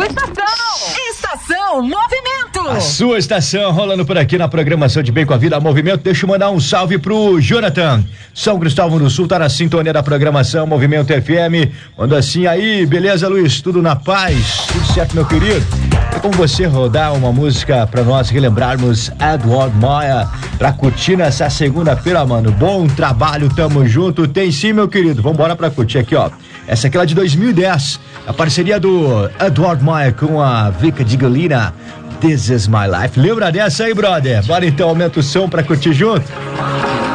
Estação Movimento. A sua estação rolando por aqui na programação de Bem com a Vida Movimento. Deixa eu mandar um salve pro Jonathan. São Cristóvão do Sul tá na sintonia da programação Movimento FM. Manda assim aí, beleza, Luiz? Tudo na paz? Tudo certo, meu querido? É como você rodar uma música pra nós relembrarmos Edward Maia pra curtir nessa segunda-feira, mano. Bom trabalho, tamo junto. Tem sim, meu querido. Vambora pra curtir aqui, ó. Essa aqui é lá de 2010, a parceria do Edward Maia com a Vika Digolina, This Is My Life. Lembra dessa aí, brother? Bora então, aumenta o som pra curtir junto.